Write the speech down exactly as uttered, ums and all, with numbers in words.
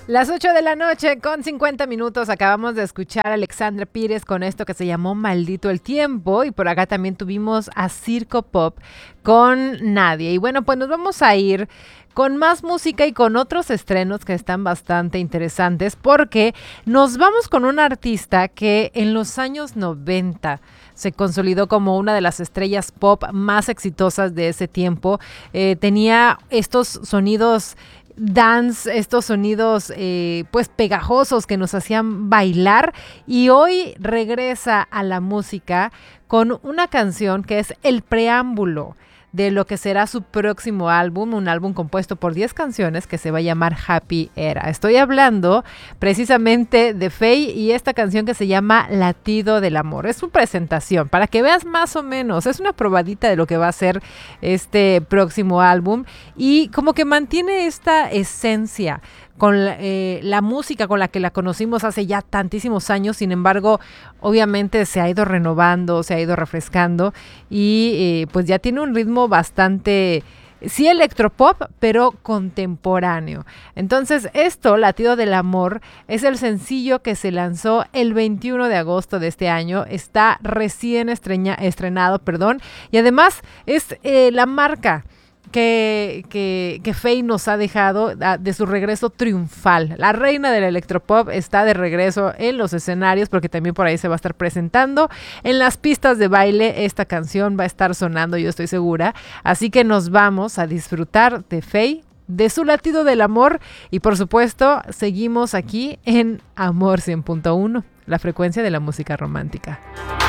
Las ocho de la noche con cincuenta minutos acabamos de escuchar a Alexandra Pires con esto que se llamó Maldito el Tiempo, y por acá también tuvimos a Circo Pop con Nadie. Y bueno, pues nos vamos a ir con más música y con otros estrenos que están bastante interesantes, porque nos vamos con un artista que en los años noventa se consolidó como una de las estrellas pop más exitosas de ese tiempo. Eh, tenía estos sonidos dance, estos sonidos eh, pues pegajosos que nos hacían bailar, y hoy regresa a la música con una canción que es el preámbulo de lo que será su próximo álbum, un álbum compuesto por diez canciones que se va a llamar Happy Era. Estoy hablando precisamente de Feid y esta canción que se llama Latido del Amor. Es su presentación, para que veas más o menos, es una probadita de lo que va a ser este próximo álbum, y como que mantiene esta esencia con la, eh, la música con la que la conocimos hace ya tantísimos años. Sin embargo, obviamente se ha ido renovando, se ha ido refrescando, y eh, pues ya tiene un ritmo bastante, sí, electropop, pero contemporáneo. Entonces esto, Latido del Amor, es el sencillo que se lanzó el veintiuno de agosto de este año. Está recién estreña, estrenado, perdón, y además es eh, la marca que, que, que Feid nos ha dejado de su regreso triunfal. La reina del electropop está de regreso en los escenarios, porque también por ahí se va a estar presentando en las pistas de baile. Esta canción va a estar sonando, yo estoy segura, así que nos vamos a disfrutar de Feid, de su Latido del Amor, y por supuesto seguimos aquí en Amor cien punto uno, la frecuencia de la música romántica.